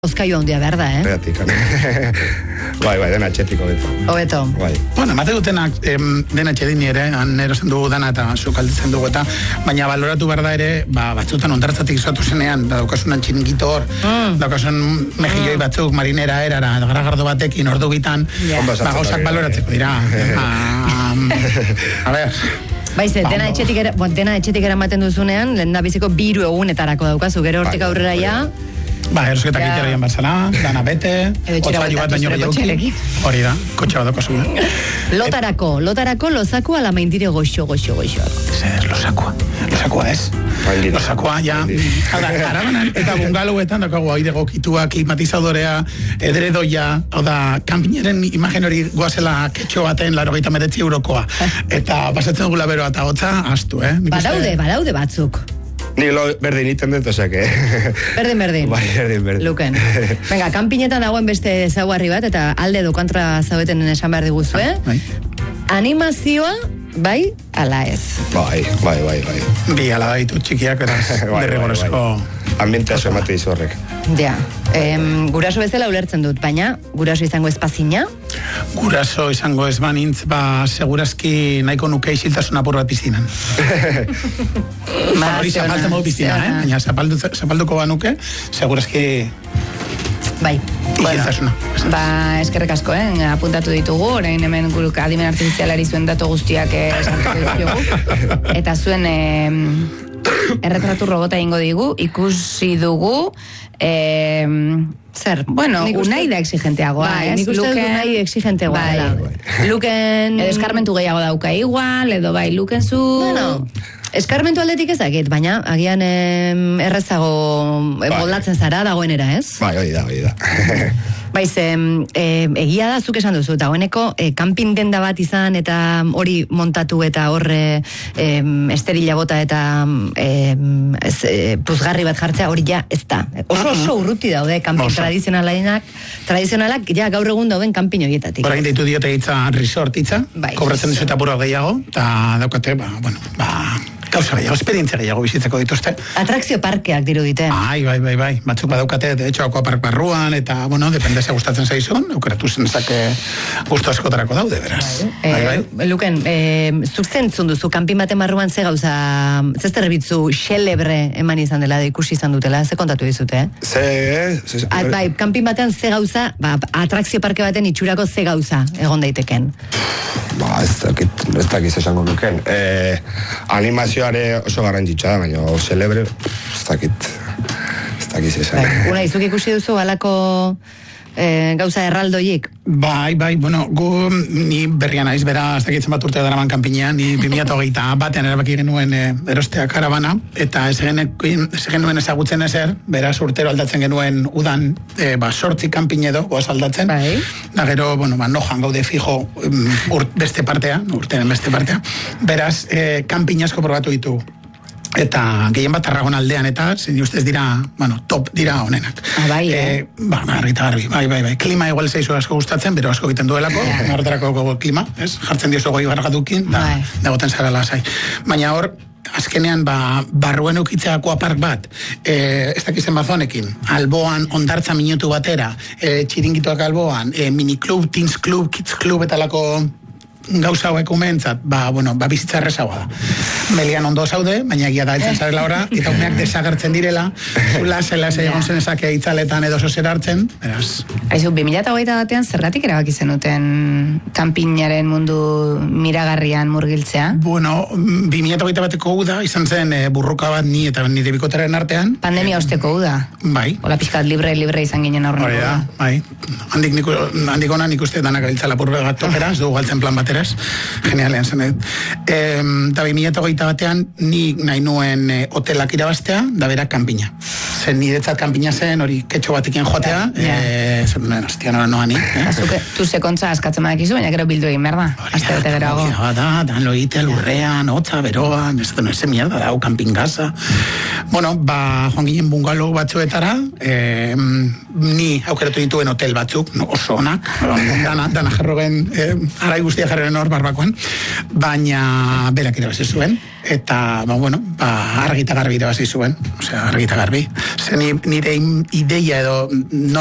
Oskaio handia behar da, Beatik, bai, dena etxetik hobeto. Bai. Bueno, emate dutenak dena etxedin ere, han erosten dugu dana eta sukalditzen dugu eta, baina baloratu behar da ere, batzutan ondartzatik izatu zenean, daukasunan txingito hor, daukasun mejilloi batzuk, marinera erara, garagardo batekin, ordu bitan, gauzak baloratzeko dira. A ber... Baize, dena etxetik eramaten duzunean, lehen da biziko 2 egunetarako daukazu, gero hortik aurrera ja... Erosketak iteroian batzala, dana bete, otzailu bat baino gehiagoki. Hori da, kotxe bat doko zuen. Lotarako lozakua ala maindire goxo. Zer, lozakua ez. Lozakua, ja, karabanan eta bungalouetan dakagu aire gokitua, klimatizadorea, edredoia, hau da, kanpineren imagen hori goazela ketxo baten 89 eurokoa. Eta pasatzen dugula beroa eta hotza, astu, Badaude batzuk. Ni lo berdin iten dut, osake. Berdin. Bai, berdin. Luken. Venga, kanpinetan dagoen beste zaugarri bat, eta alde edo kontra zaudeten esan behar diguzu, Animazioa, bai, ala ez. Bai. Bi ala ditu txikiak, beraz, derrigorezko... Ambientea zo emate dizu horrek. Ja, guraso bezala ulertzen dut, baina guraso izango ez pazina? Guraso izango ez banintz, segurazki nahiko nuke isiltasun apur bat piztinan. Hori zapaltzen modu piztina, baina zapalduko banuke, segurazki... Bai. Isiltasuna. Eskerrik asko, apuntatu ditugu, orain hemen guruk adimen artifizialari zuen datu guztiak esartuko ditugu. Eta zuen erretratu robota ingo digu, ikusi dugu, zer? Bueno, unai da exigenteagoa, nik uste dut unai exigenteagoa. Luken... Edo eskarmentu gehiago dauka igual, edo bai, Luken zu... Bueno... Eskarmentu aldetik ezakit, baina agian errezago moldatzen zara dagoenera, ez? Bai, hori da. Baiz, egia da, zuk esan duzu, dagoeneko kanpin denda bat izan eta hori montatu eta horre esterila bota eta puzgarri bat jartzea hori ja ez da. Oso urruti daude kanpin tradizionalak ja gaur egun dauden kanpin horietatik. Horain deitu diote hitza resort hitza, kobratzen dizu eta burua gehiago, eta daukate, gauza gehiago, esperientzia gehiago bizitzeko dituzte. Atrakzio parkeak dirudite. Bai. Batzuk badaukate, de hecho, aquapark barruan, eta, depende ze gustatzen zaizun, aukeratu zenezake gustu askotarako daude, beraz. Bai. Luken, zuk zentzun duzu, kanpin baten barruan ze gauza, ze zerbitzu xelebre eman izan dela, ikusi izan dutela, ze kontatu dizute, Bai, kanpin batean ze gauza, atrakzio parke baten itxurako ze gauza egon daiteken. Ez dakiz esango nuken. Animazioare oso garrantzitsua da, baina celebre, ez dakiz esan. Una, izuk ikusi duzu alako gauza erraldoiek? Bai, gu ni berrian naiz, bera, ez dakitzen bat urte daraman kanpinean, ni 2021 batean erabaki genuen erostea karabana, eta ez genuen ezagutzen ezer, beraz urtero aldatzen genuen udan 8 kanpin edo, goaz aldatzen, da gero, nojan gaude fijo beste partea, urteren beste partea, beraz, kanpin asko probatu ditugu. Eta gehien bat Tarragona aldean eta zini ustez dira, top dira honenak. Bai, bai. Klima igual zeizu asko gustatzen, bero asko egiten duelako, horretarako klima, ez? Jartzen diozu goi gargadukin, da goten zara lasai. Baina hor, azkenean, barruen ukitzeako apark bat, ez dakizen bazonekin, alboan ondartza minutu batera, txiringituak alboan, miniklub, teens club, kids club eta lako gauza hauek umentzat, bizitza errezagoa da. Melian ondo zaude, baina egia da eltzen zarela ora, eta umeak desagertzen direla, zela egon zenezake itzaletan edo zozer hartzen, beraz. Aizu, 2008 batean zergatik erabaki zenuten kanpinaren mundu miragarrian murgiltzea? 2008 bateko uda, izan zen burruka bat ni eta nire bikotaren artean. Pandemia osteko uda? Bai. Ola pizkat libre izan ginen aurreneko uda? Bai. Handik ona nik uste danak abiltzala purbe bat topera, ez dugu galtzen plan bateraz, genialean zen. Eta 2008 batean ni nahi nuen hotelak irabaztea, da bera kanpina. Zen niretzat kanpina zen, hori ketxo batekin joatea, hostia, noa ni. Tu sekontza askatzen badakizu, baina gero bildu egin berda. Aste bete geroago. Dan loite, lurrean, hotza, beroan, ez mierda, dau, kanpingaza. Joan ginen bungalow batzuetara, ni ni aukeratu dituen hotel batzuk, oso onak, dana jarrogen, arai guztia jarrogen hor barbakoan, baina berak irabazi zuen, eta, argita garbi irabazi zuen, argita garbi. Nire ideia edo